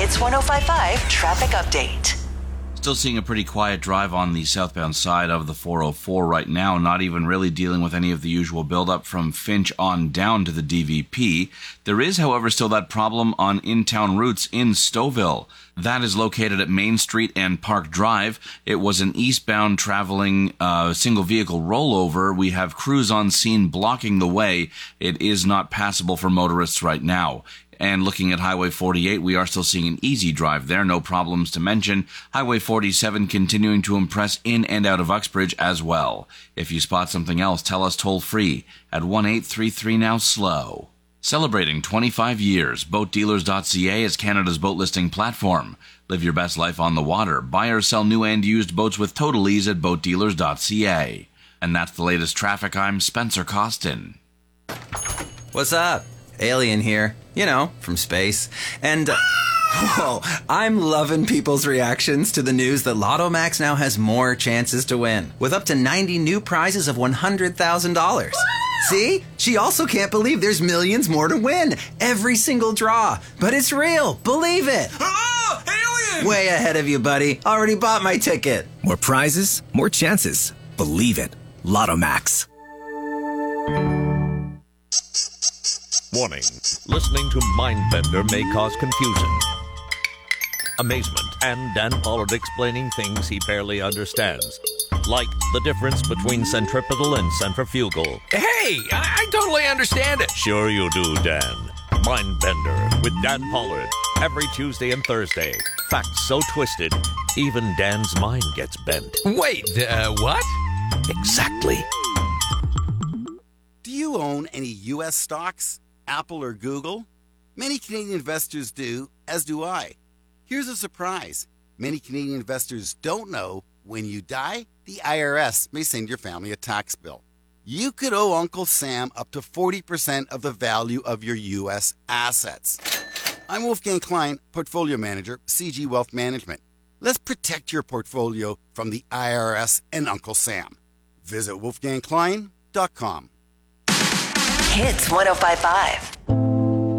Hits 105.5 traffic update. Still seeing a pretty quiet drive on the southbound side of the 404 right now, not even really dealing with any of the usual buildup from Finch on down to the DVP. There is, however, still that problem on in-town routes in Stouffville. That is located at Main Street and Park Drive. It was an eastbound traveling single vehicle rollover. We have crews on scene blocking the way. It is not passable for motorists right now. And looking at Highway 48, we are still seeing an easy drive there, no problems to mention. Highway 47 continuing to impress in and out of Uxbridge as well. If you spot something else, tell us toll-free at 1-833-NOW-SLOW. Celebrating 25 years, BoatDealers.ca is Canada's boat listing platform. Live your best life on the water. Buy or sell new and used boats with total ease at BoatDealers.ca. And that's the latest traffic. I'm Spencer Costin. What's up? Alien here, you know, from space. And, whoa, I'm loving people's reactions to the news that Lotto Max now has more chances to win, with up to 90 new prizes of $100,000. See? She also can't believe there's millions more to win. Every single draw. But it's real. Believe it. Oh, alien! Way ahead of you, buddy. Already bought my ticket. More prizes, more chances. Believe it. Lotto Max. Warning. Listening to Mindbender may cause confusion, amazement, and Dan Pollard explaining things he barely understands. Like the difference between centripetal and centrifugal. Hey, I totally understand it. Sure you do, Dan. Mindbender with Dan Pollard. Every Tuesday and Thursday. Facts so twisted, even Dan's mind gets bent. Wait, what? Exactly. Do you own any U.S. stocks? Apple or Google? Many Canadian investors do, as do I. Here's a surprise. Many Canadian investors don't know when you die, the IRS may send your family a tax bill. You could owe Uncle Sam up to 40% of the value of your U.S. assets. I'm Wolfgang Klein, Portfolio Manager, CG Wealth Management. Let's protect your portfolio from the IRS and Uncle Sam. Visit wolfgangklein.com. Hits 105.5.